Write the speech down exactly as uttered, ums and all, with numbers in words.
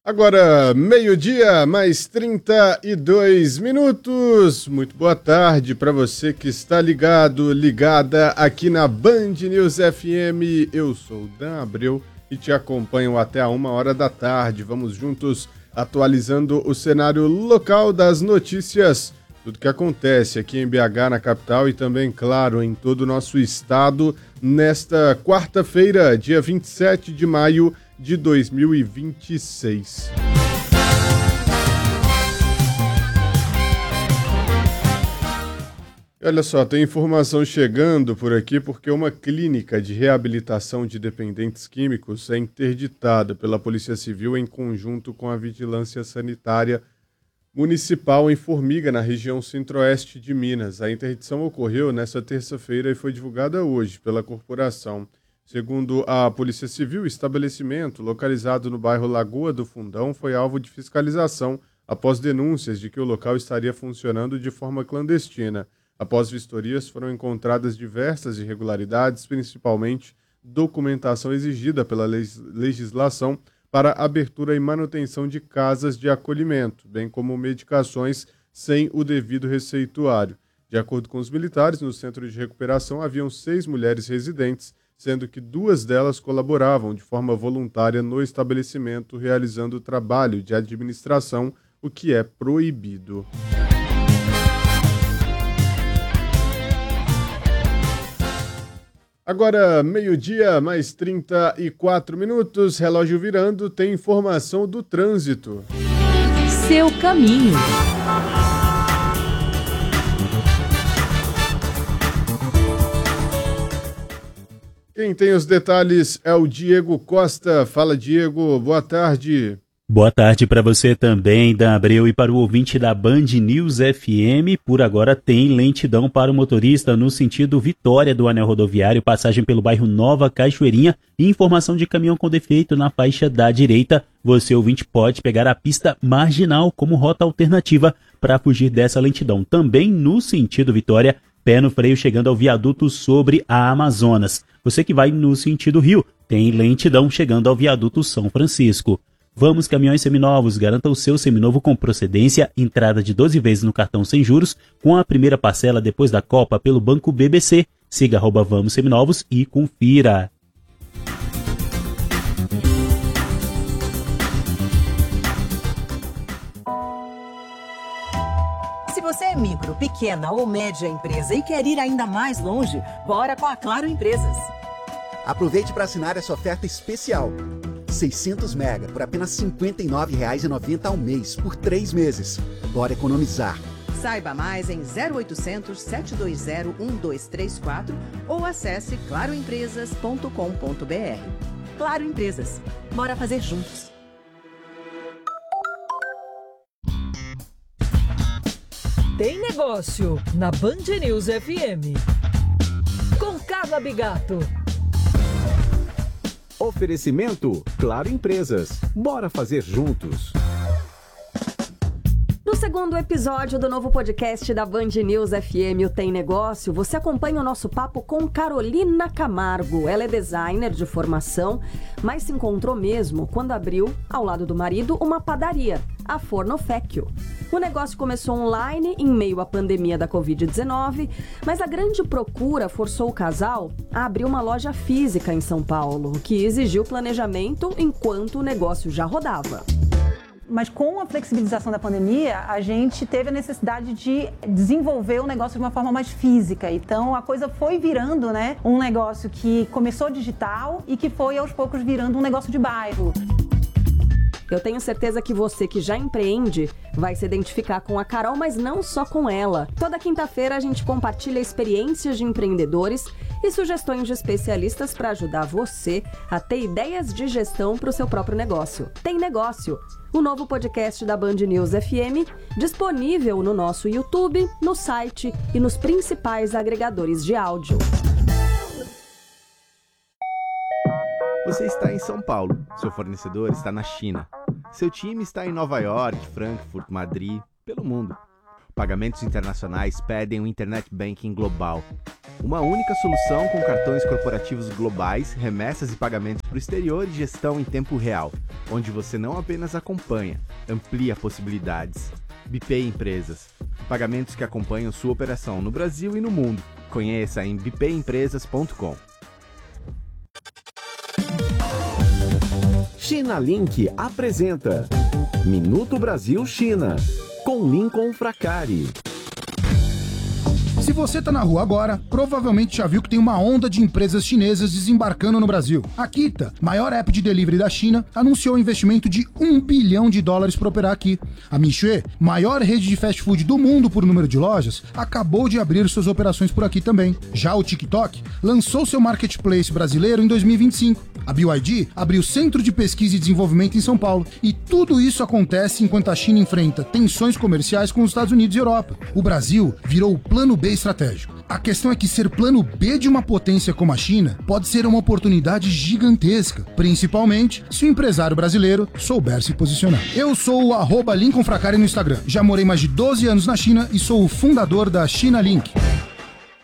Agora, meio-dia, mais trinta e dois minutos. Muito boa tarde para você que está ligado, ligada aqui na Band News F M. Eu sou o Dan Abreu e te acompanho até a uma hora da tarde. Vamos juntos atualizando o cenário local das notícias, tudo que acontece aqui em B H, na capital, e também, claro, em todo o nosso estado, nesta quarta-feira, dia vinte e sete de maio de dois mil e vinte e seis. Olha só, tem informação chegando por aqui porque uma clínica de reabilitação de dependentes químicos é interditada pela Polícia Civil em conjunto com a Vigilância Sanitária Municipal em Formiga, na região centro-oeste de Minas. A interdição ocorreu nesta terça-feira e foi divulgada hoje pela corporação. Segundo a Polícia Civil, o estabelecimento, localizado no bairro Lagoa do Fundão, foi alvo de fiscalização após denúncias de que o local estaria funcionando de forma clandestina. Após vistorias, foram encontradas diversas irregularidades, principalmente documentação exigida pela legislação para abertura e manutenção de casas de acolhimento, bem como medicações sem o devido receituário. De acordo com os militares, no centro de recuperação haviam seis mulheres residentes, sendo que duas delas colaboravam de forma voluntária no estabelecimento, realizando trabalho de administração, o que é proibido. Agora, meio-dia, mais trinta e quatro minutos, relógio virando, tem informação do trânsito. Seu caminho. Quem tem os detalhes é o Diego Costa. Fala, Diego, boa tarde. Boa tarde para você também, Dan Abreu, e para o ouvinte da Band News F M. Por agora tem lentidão para o motorista no sentido Vitória do anel rodoviário, passagem pelo bairro Nova Cachoeirinha e informação de caminhão com defeito na faixa da direita. Você, ouvinte, pode pegar a pista marginal como rota alternativa para fugir dessa lentidão. Também no sentido Vitória, pé no freio chegando ao viaduto sobre a Amazonas. Você que vai no sentido Rio, tem lentidão chegando ao viaduto São Francisco. Vamos, caminhões seminovos, garanta o seu seminovo com procedência, entrada de doze vezes no cartão sem juros, com a primeira parcela depois da Copa pelo Banco B B C. Siga arroba Vamos Seminovos e confira. Se você é micro, pequena ou média empresa e quer ir ainda mais longe, bora com a Claro Empresas. Aproveite para assinar essa oferta especial. seiscentos mega por apenas cinquenta e nove reais e noventa centavos ao mês, por três meses. Bora economizar. Saiba mais em zero oitocentos, sete dois zero, um dois três quatro ou acesse claro empresas ponto com ponto b r. Claro Empresas. Bora fazer juntos. Tem negócio na Band News F M. Com Carla Bigato. Oferecimento Claro Empresas. Bora fazer juntos. No segundo episódio do novo podcast da Band News F M, o Tem Negócio, você acompanha o nosso papo com Carolina Camargo. Ela é designer de formação, mas se encontrou mesmo quando abriu, ao lado do marido, uma padaria, a Forno Fecchio. O negócio começou online em meio à pandemia da covid dezenove, mas a grande procura forçou o casal a abrir uma loja física em São Paulo, o que exigiu planejamento enquanto o negócio já rodava. Mas com a flexibilização da pandemia, a gente teve a necessidade de desenvolver o negócio de uma forma mais física. Então, a coisa foi virando, né, um negócio que começou digital e que foi, aos poucos, virando um negócio de bairro. Eu tenho certeza que você que já empreende vai se identificar com a Carol, mas não só com ela. Toda quinta-feira a gente compartilha experiências de empreendedores e sugestões de especialistas para ajudar você a ter ideias de gestão para o seu próprio negócio. Tem Negócio, o novo podcast da Band News F M, disponível no nosso YouTube, no site e nos principais agregadores de áudio. Você está em São Paulo, seu fornecedor está na China, seu time está em Nova York, Frankfurt, Madrid, pelo mundo. Pagamentos internacionais pedem um Internet Banking global. Uma única solução com cartões corporativos globais, remessas e pagamentos para o exterior e gestão em tempo real. onde você não apenas acompanha, amplia possibilidades. BPay Empresas, pagamentos que acompanham sua operação no Brasil e no mundo. Conheça em b p empresas ponto com. China Link apresenta Minuto Brasil China, com Lincoln Fracari. Se você tá na rua agora, provavelmente já viu que tem uma onda de empresas chinesas desembarcando no Brasil. A Kita, maior app de delivery da China, anunciou um investimento de um bilhão de dólares para operar aqui. A Mixue, maior rede de fast food do mundo por número de lojas, acabou de abrir suas operações por aqui também. Já o TikTok lançou seu marketplace brasileiro em dois mil e vinte e cinco. A B Y D abriu Centro de Pesquisa e Desenvolvimento em São Paulo. E tudo isso acontece enquanto a China enfrenta tensões comerciais com os Estados Unidos e Europa. O Brasil virou o plano B estratégico. A questão é que ser plano B de uma potência como a China pode ser uma oportunidade gigantesca, principalmente se o empresário brasileiro souber se posicionar. Eu sou o arroba Lincoln Fracari no Instagram. Já morei mais de doze anos na China e sou o fundador da China Link.